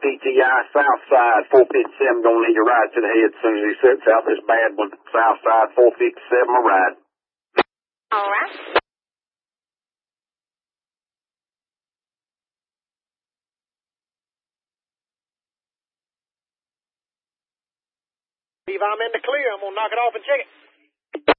PTI South Side 457 gonna need a ride to the head as soon as he sets out this bad one. South Side 457 a ride. All right. If I'm in the clear, I'm gonna knock it off and check it.